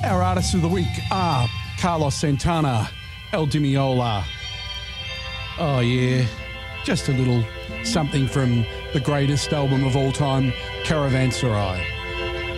Our artists of the week are Carlos Santana, El Dimiola. Oh yeah, just a little something from the greatest album of all time, Caravanserai.